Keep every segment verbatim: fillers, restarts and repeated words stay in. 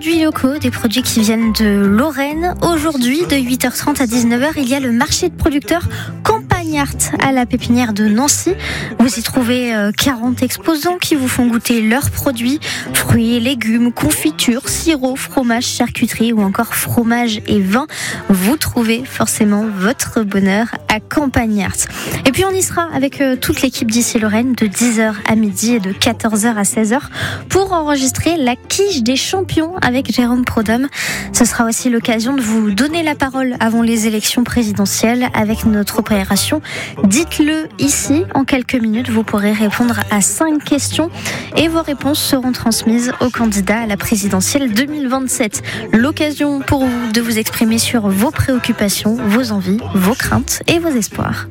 produits locaux, des produits qui viennent de Lorraine. Aujourd'hui, de huit heures trente à dix-neuf heures, il y a le marché de producteurs Campagnart à la pépinière de Nancy. Vous y trouvez quarante exposants qui vous font goûter leurs produits, fruits, légumes, confitures, sirops, fromages, charcuterie ou encore fromage et vin. Vous trouvez forcément votre bonheur à Campagnart. Et puis on y sera avec toute l'équipe d'ici Lorraine de dix heures à midi et de quatorze heures à seize heures pour enregistrer la quiche des champions avec Jérôme Prodhomme. Ce sera aussi l'occasion de vous donner la parole avant les élections présidentielles avec notre opération Dites-le ici. En quelques minutes, vous pourrez répondre à cinq questions et vos réponses seront transmises aux candidats à la présidentielle deux mille vingt-sept. L'occasion pour vous de vous exprimer sur vos préoccupations, vos envies, vos craintes et vos espoirs.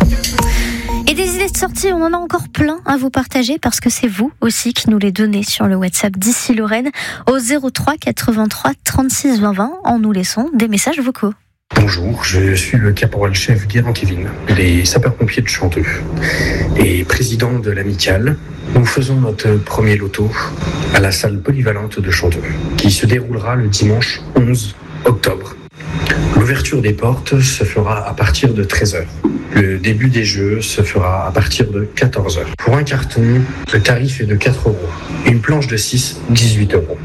Et des idées de sortie, on en a encore plein à vous partager parce que c'est vous aussi qui nous les donnez sur le WhatsApp d'ici Lorraine au zéro trois quatre-vingt-trois trente-six vingt vingt en nous laissant des messages vocaux. Bonjour, je suis le caporal-chef Guérin Kevin, des sapeurs-pompiers de Chanteux et président de l'amicale. Nous faisons notre premier loto à la salle polyvalente de Chanteux qui se déroulera le dimanche onze octobre. L'ouverture des portes se fera à partir de treize heures. Le début des jeux se fera à partir de quatorze heures. Pour un carton, le tarif est de quatre euros. Une planche de six, dix-huit euros.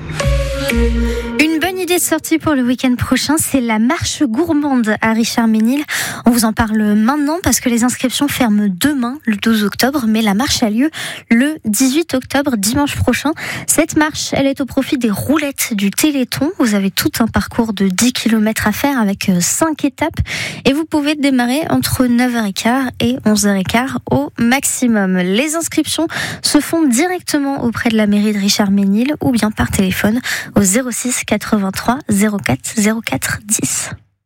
Une bonne idée de sortie pour le week-end prochain, c'est la marche gourmande à Richard-Ménil. On vous en parle maintenant parce que les inscriptions ferment demain, le douze octobre, mais la marche a lieu le dix-huit octobre, dimanche prochain. Cette marche, elle est au profit des roulettes du Téléthon. Vous avez tout un parcours de dix kilomètres à faire avec cinq étapes et vous pouvez démarrer entre neuf heures quinze et onze heures quinze au maximum. Les inscriptions se font directement auprès de la mairie de Richard-Ménil ou bien par téléphone au zéro six quatre-vingt-trois zéro quatre zéro quatre dix.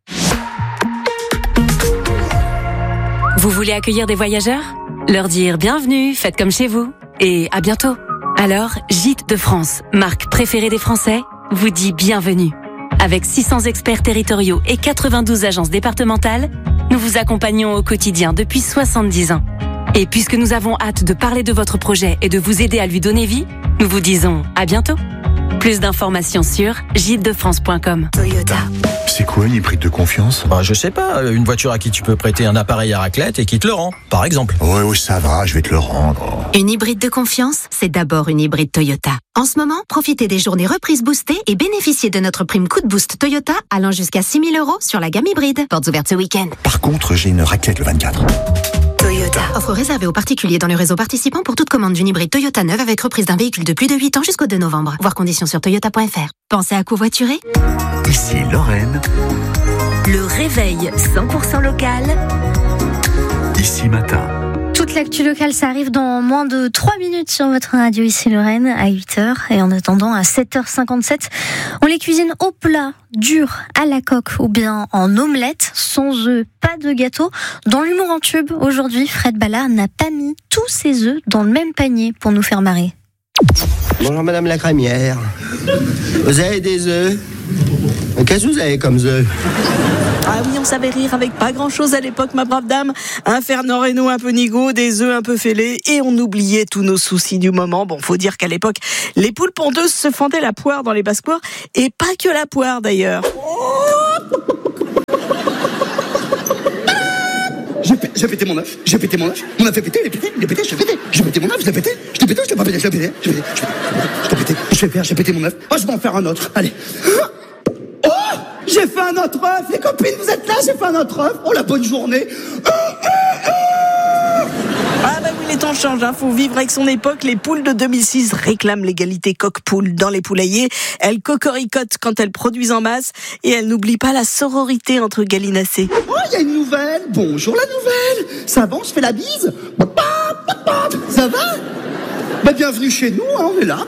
Vous voulez accueillir des voyageurs ? Leur dire bienvenue, faites comme chez vous et à bientôt. Alors, Gîtes de France, marque préférée des Français, vous dit bienvenue. Avec six cents experts territoriaux et quatre-vingt-douze agences départementales, nous vous accompagnons au quotidien depuis soixante-dix ans. Et puisque nous avons hâte de parler de votre projet et de vous aider à lui donner vie, nous vous disons à bientôt. Plus d'informations sur gîtes de france point com. Toyota. C'est quoi une hybride de confiance ? Bah, je sais pas, une voiture à qui tu peux prêter un appareil à raclette et qui te le rend, par exemple. Ouais, ouais, ça va, je vais te le rendre. Une hybride de confiance, c'est d'abord une hybride Toyota. En ce moment, profitez des journées reprises boostées et bénéficiez de notre prime coup de boost Toyota allant jusqu'à six mille euros sur la gamme hybride. Portes ouvertes ce week-end. Par contre, j'ai une raclette le vingt-quatre. Toyota. Offre réservée aux particuliers dans le réseau participant pour toute commande d'une hybride Toyota neuve avec reprise d'un véhicule de plus de huit ans jusqu'au deux novembre. Voir conditions sur toyota point f r. Pensez à covoiturer ? Ici Lorraine. Le réveil cent pour cent local. Ici matin. Toute l'actu locale, ça arrive dans moins de trois minutes sur votre radio ici Lorraine à huit heures. Et en attendant, à sept heures cinquante-sept, on les cuisine au plat, dur, à la coque ou bien en omelette, sans œufs, pas de gâteau. Dans l'humour en tube, aujourd'hui, Fred Ballard n'a pas mis tous ses œufs dans le même panier pour nous faire marrer. Bonjour Madame la crémière. Vous avez des œufs ? Qu'est-ce que vous avez comme œufs ? Ah oui, on savait rire avec pas grand-chose à l'époque, ma brave dame. Un Fernand Reynaud un peu nigaud, des œufs un peu fêlés, et on oubliait tous nos soucis du moment. Bon, faut dire qu'à l'époque, les poules pondeuses se fendaient la poire dans les basses-cours, et pas que la poire d'ailleurs. J'ai, p- j'ai pété mon œuf, j'ai pété mon œuf, mon œuf est pété, il est pété, il est pété, j'ai pété, j'ai pété mon œuf, je l'ai pété, je l'ai pété, je l'ai pas pété, je l'ai pété, je l'ai pété, je l'ai pété, je vais faire, j'ai pété mon œuf, oh je vais en faire un autre, allez. Oh, j'ai fait un autre œuf, les copines vous êtes là, j'ai fait un autre œuf, oh la bonne journée. Oh, oh, oh. Ah bah oui, les temps changent, hein. Faut vivre avec son époque. Les poules de deux mille six réclament l'égalité coq-poule dans les poulaillers. Elles cocoricotent quand elles produisent en masse et elles n'oublient pas la sororité entre gallinacés. Oh, il y a une nouvelle, bonjour la nouvelle, ça va, on se fait la bise. Ça va? Bah bienvenue chez nous, hein, on est là.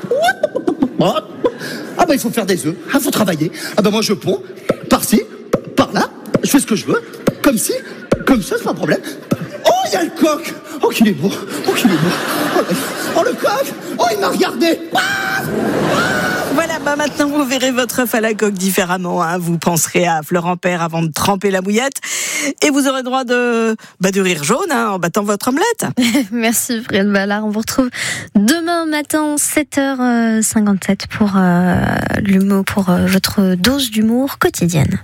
Ah bah il faut faire des œufs, il faut travailler. Ah bah moi je ponds, par-ci, par-là, je fais ce que je veux, comme ci, comme ça, c'est pas un problème. Oh, il y a le coq. Oh, qu'il est beau. Oh, qu'il est beau. Oh, oh, le coq. Oh, il m'a regardé. Ah Voilà, bah bah maintenant vous verrez votre œuf à la coque différemment. Hein. Vous penserez à Florent Père avant de tremper la mouillette. Et vous aurez droit de, bah de rire jaune hein, en battant votre omelette. Merci Fred Ballard. On vous retrouve demain matin sept heures cinquante-sept pour euh, l'humour, pour euh, votre dose d'humour quotidienne.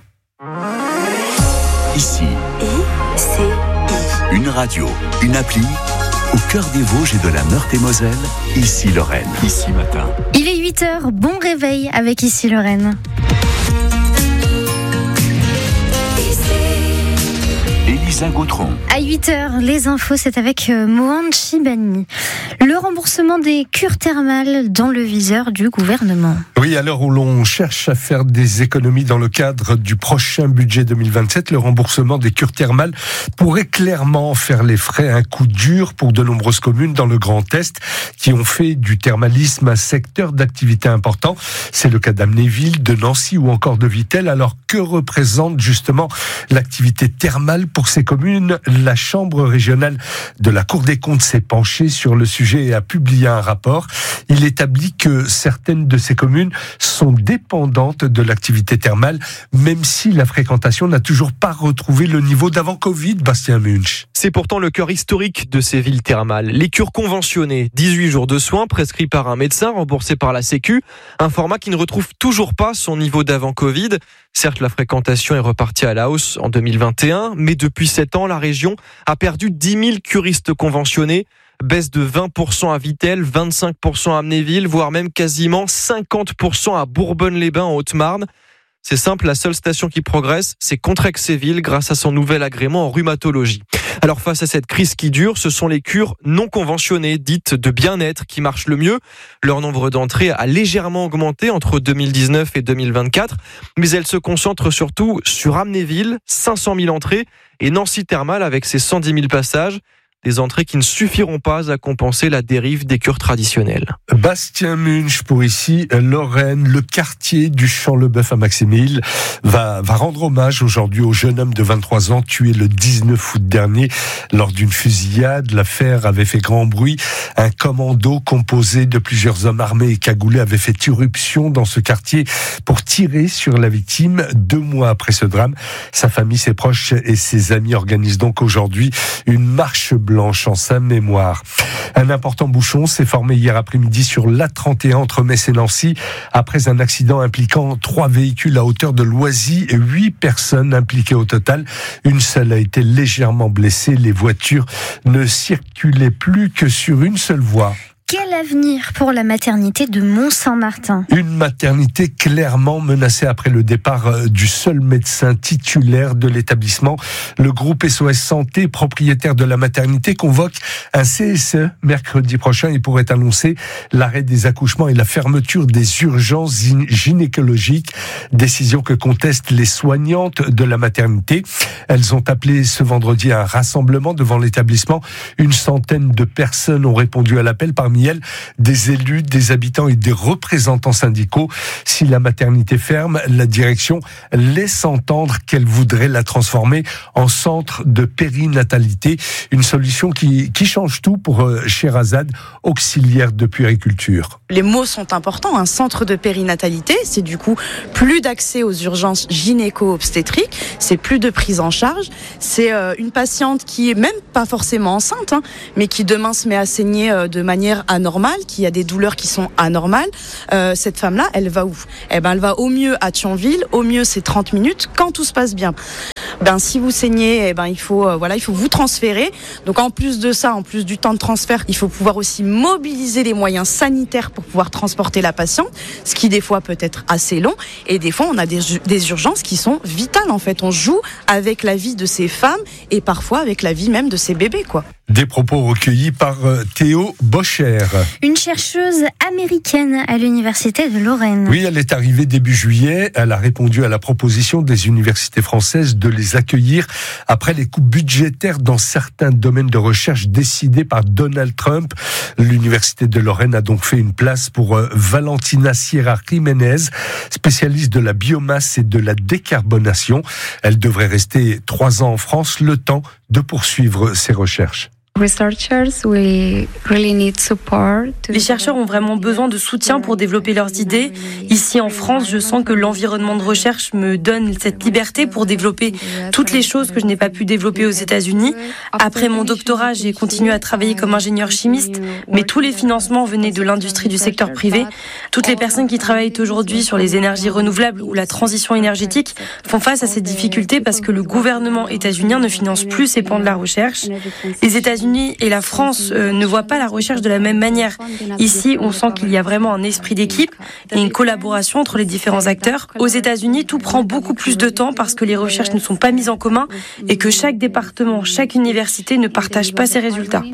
Ici, I C I. une radio, une appli, au cœur des Vosges et de la Meurthe-et-Moselle, Ici Lorraine, Ici Matin. Il est huit heures, bon réveil avec Ici Lorraine. Elisa Gautron. À huit heures, les infos, c'est avec Mohan Chibani. Le remboursement des cures thermales dans le viseur du gouvernement. Oui, à l'heure où l'on cherche à faire des économies dans le cadre du prochain budget deux mille vingt-sept, le remboursement des cures thermales pourrait clairement faire les frais. Un coup dur pour de nombreuses communes dans le Grand Est qui ont fait du thermalisme un secteur d'activité important. C'est le cas d'Amnéville, de Nancy ou encore de Vittel. Alors que représente justement l'activité thermale pour ces communes? La Chambre régionale de la Cour des comptes s'est penchée sur le sujet et a publié un rapport. Il établit que certaines de ces communes sont dépendantes de l'activité thermale, même si la fréquentation n'a toujours pas retrouvé le niveau d'avant Covid, Bastien Munch. C'est pourtant le cœur historique de ces villes thermales. Les cures conventionnées, dix-huit jours de soins prescrits par un médecin, remboursés par la Sécu, un format qui ne retrouve toujours pas son niveau d'avant Covid. Certes, la fréquentation est repartie à la hausse en deux mille vingt et un, mais depuis sept ans, la région a perdu dix mille curistes conventionnés. Baisse de vingt pour cent à Vittel, vingt-cinq pour cent à Amnéville, voire même quasiment cinquante pour cent à Bourbonne-les-Bains en Haute-Marne. C'est simple, la seule station qui progresse, c'est Contrexéville grâce à son nouvel agrément en rhumatologie. Alors face à cette crise qui dure, ce sont les cures non conventionnées, dites de bien-être, qui marchent le mieux. Leur nombre d'entrées a légèrement augmenté entre deux mille dix-neuf et deux mille vingt-quatre, mais elles se concentrent surtout sur Amnéville, cinq cent mille entrées, et Nancy Thermal avec ses cent dix mille passages. Des entrées qui ne suffiront pas à compenser la dérive des cures traditionnelles. Bastien Munch pour Ici Lorraine. Le quartier du Champ-le-Bœuf à Maximil va, va rendre hommage aujourd'hui au jeune homme de vingt-trois ans tué le dix-neuf août dernier lors d'une fusillade. L'affaire avait fait grand bruit. Un commando composé de plusieurs hommes armés et cagoulés avait fait irruption dans ce quartier pour tirer sur la victime. Deux mois après ce drame, sa famille, ses proches et ses amis organisent donc aujourd'hui une marche blanche blanche en sa mémoire. Un important bouchon s'est formé hier après-midi sur l'A trente et un entre Metz et Nancy après un accident impliquant trois véhicules à hauteur de Loisy et huit personnes impliquées au total. Une seule a été légèrement blessée. Les voitures ne circulaient plus que sur une seule voie. Quel avenir pour la maternité de Mont-Saint-Martin? Une maternité clairement menacée après le départ du seul médecin titulaire de l'établissement. Le groupe S O S Santé, propriétaire de la maternité, convoque un C S E mercredi prochain et pourrait annoncer l'arrêt des accouchements et la fermeture des urgences gynécologiques. Décision que contestent les soignantes de la maternité. Elles ont appelé ce vendredi à un rassemblement devant l'établissement. Une centaine de personnes ont répondu à l'appel, parmi elles des élus, des habitants et des représentants syndicaux. Si la maternité ferme, la direction laisse entendre qu'elle voudrait la transformer en centre de périnatalité. Une solution qui, qui change tout pour Sherazade, auxiliaire de puériculture. Les mots sont importants. Un centre de périnatalité, c'est du coup plus d'accès aux urgences gynéco-obstétriques, c'est plus de prise en charge. C'est euh, une patiente qui est même pas forcément enceinte, hein, mais qui demain se met à saigner euh, de manière anormale, qui a des douleurs qui sont anormales. Euh, cette femme-là, elle va où ? Eh ben, elle va au mieux à Thionville, au mieux c'est trente minutes, quand tout se passe bien. Ben, si vous saignez, eh ben, il faut, euh, voilà, il faut vous transférer. Donc, en plus de ça, en plus du temps de transfert, il faut pouvoir aussi mobiliser les moyens sanitaires pour pouvoir transporter la patiente, ce qui des fois peut être assez long. Et des fois, on a des, des urgences qui sont vitales, en fait. On joue avec la vie de ces femmes et parfois avec la vie même de ces bébés, quoi. Des propos recueillis par Théo Bocher. Une chercheuse américaine à l'université de Lorraine. Oui, elle est arrivée début juillet. Elle a répondu à la proposition des universités françaises de les accueillir après les coupes budgétaires dans certains domaines de recherche décidés par Donald Trump. L'université de Lorraine a donc fait une place pour Valentina Sierra Jiménez, spécialiste de la biomasse et de la décarbonation. Elle devrait rester trois ans en France, le temps de poursuivre ses recherches. Les chercheurs ont vraiment besoin de soutien pour développer leurs idées. Ici en France, je sens que l'environnement de recherche me donne cette liberté pour développer toutes les choses que je n'ai pas pu développer aux États-Unis. Après mon doctorat, j'ai continué à travailler comme ingénieur chimiste, mais tous les financements venaient de l'industrie du secteur privé. Toutes les personnes qui travaillent aujourd'hui sur les énergies renouvelables ou la transition énergétique font face à ces difficultés parce que le gouvernement états-unien ne finance plus ces pans de la recherche. Les États-Unis et la France euh, ne voient pas la recherche de la même manière. Ici, on sent qu'il y a vraiment un esprit d'équipe et une collaboration entre les différents acteurs. Aux États-Unis, tout prend beaucoup plus de temps parce que les recherches ne sont pas mises en commun et que chaque département, chaque université ne partage pas ses résultats.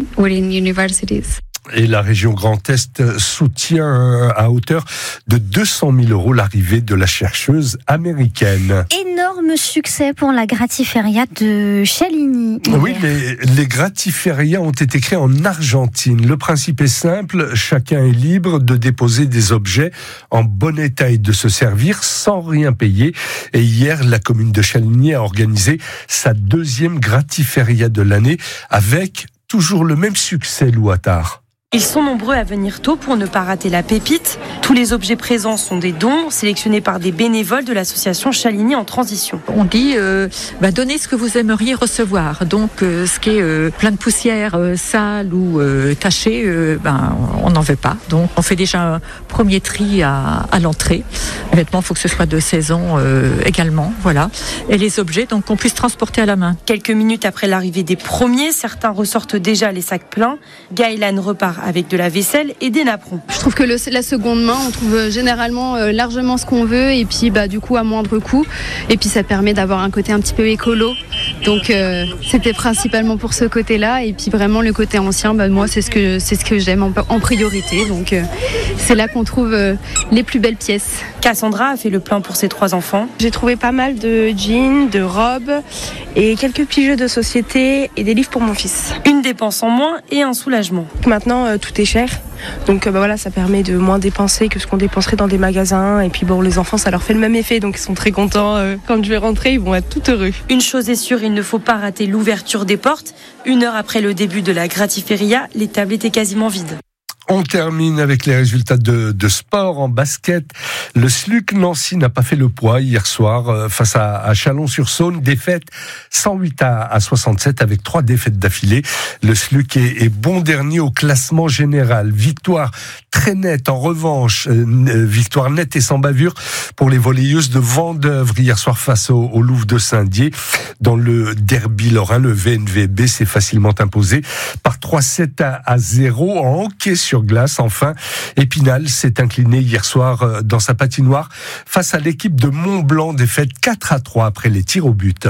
Et la région Grand Est soutient à hauteur de deux cent mille euros l'arrivée de la chercheuse américaine. Énorme succès pour la Gratiféria de Chaligny. Oui, mais les Gratiférias ont été créés en Argentine. Le principe est simple, chacun est libre de déposer des objets en bon état et de se servir sans rien payer. Et hier, la commune de Chaligny a organisé sa deuxième Gratiféria de l'année avec toujours le même succès, Lou Attard. Ils sont nombreux à venir tôt pour ne pas rater la pépite. Tous les objets présents sont des dons sélectionnés par des bénévoles de l'association Chaligny en transition. On dit euh, bah, donnez ce que vous aimeriez recevoir. Donc euh, ce qui est euh, plein de poussière, euh, sale ou euh, taché, euh, ben, on n'en veut pas. Donc on fait déjà un premier tri à, à l'entrée. Les vêtements, il faut que ce soit de saison euh, également. Voilà. Et les objets, donc qu'on puisse transporter à la main. Quelques minutes après l'arrivée des premiers, certains ressortent déjà les sacs pleins. Gaëlan repart avec de la vaisselle et des napperons. Je trouve que le, la seconde main, on trouve généralement euh, largement ce qu'on veut et puis bah, du coup à moindre coût. Et puis ça permet d'avoir un côté un petit peu écolo. Donc euh, c'était principalement pour ce côté-là. Et puis vraiment le côté ancien, bah, moi c'est ce que, c'est ce que j'aime en, en priorité. Donc euh, c'est là qu'on trouve euh, les plus belles pièces. Cassandra a fait le plein pour ses trois enfants. J'ai trouvé pas mal de jeans, de robes et quelques petits jeux de société et des livres pour mon fils. Une dépense en moins et un soulagement. Maintenant, euh, tout est cher. Donc euh, bah, voilà, ça permet de moins dépenser que ce qu'on dépenserait dans des magasins. Et puis bon, les enfants, ça leur fait le même effet. Donc ils sont très contents. Euh, quand je vais rentrer, ils vont être tout heureux. Une chose est sûre, il ne faut pas rater l'ouverture des portes. Une heure après le début de la Gratiféria, les tables étaient quasiment vides. On termine avec les résultats de, de sport en basket. Le S L U C Nancy n'a pas fait le poids hier soir euh, face à, à Chalon-sur-Saône. Défaite cent huit à soixante-sept avec trois défaites d'affilée. Le S L U C est, est bon dernier au classement général. Victoire très nette en revanche, euh, victoire nette et sans bavure pour les volleyeuses de Vendeuvre hier soir face au, au Louvre de Saint-Dié. Dans le derby lorrain, le V N V B s'est facilement imposé par trois sept à zéro en hockey sur glace. Enfin, Épinal s'est incliné hier soir dans sa patinoire face à l'équipe de Mont-Blanc, défaite quatre à trois après les tirs au but.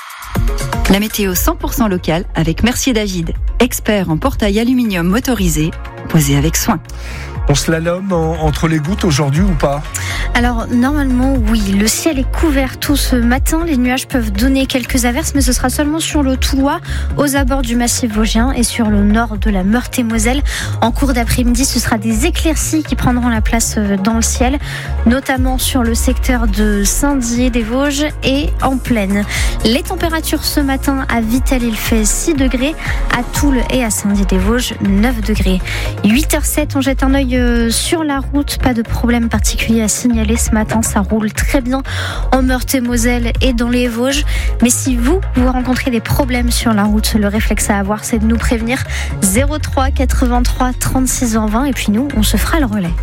La météo cent pour cent locale avec Mercier David, expert en portail aluminium motorisé, posé avec soin. On slalom en, entre les gouttes aujourd'hui ou pas ? Alors normalement oui, le ciel est couvert tout ce matin, les nuages peuvent donner quelques averses mais ce sera seulement sur le Toulois, aux abords du massif vosgien et sur le nord de la Meurthe-et-Moselle. En cours d'après-midi, ce sera des éclaircies qui prendront la place dans le ciel, notamment sur le secteur de Saint-Dié-des-Vosges et en plaine. Les températures ce matin à Vittel, il fait six degrés, à Toul et à Saint-Dié-des-Vosges neuf degrés. huit heures zéro sept, on jette un œil sur la route, pas de problème particulier à signaler ce matin, ça roule très bien en Meurthe-et-Moselle et dans les Vosges. Mais si vous, vous rencontrez des problèmes sur la route, le réflexe à avoir, c'est de nous prévenir zéro trois quatre-vingt-trois trente-six vingt et puis nous, on se fera le relais.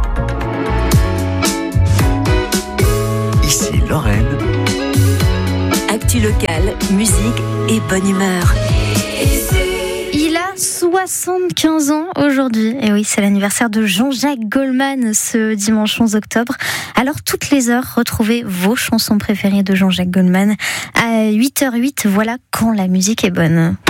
Ici Lorraine. Actu locale, musique et bonne humeur. Il a soixante-quinze ans aujourd'hui. Et oui, c'est l'anniversaire de Jean-Jacques Goldman ce dimanche onze octobre. Alors, toutes les heures, retrouvez vos chansons préférées de Jean-Jacques Goldman. À huit heures huit, voilà quand la musique est bonne.